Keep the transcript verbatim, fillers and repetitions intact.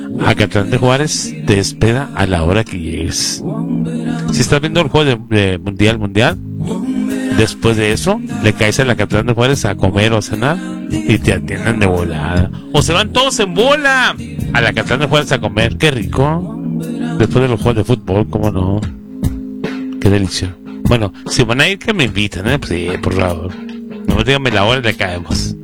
a Catlán de Juárez te espera a la hora que llegues. Si estás viendo el juego de, de mundial, mundial, después de eso, le caes a la Catlán de Juárez a comer o a cenar y te atienden de volada. O se van todos en bola a la Catlán de Juárez a comer. Qué rico. Después de los juegos de fútbol, cómo no. Qué delicia. Bueno, si van a ir, que me invitan, ¿eh? Pues sí, por favor. No me díganme la hora y le caemos.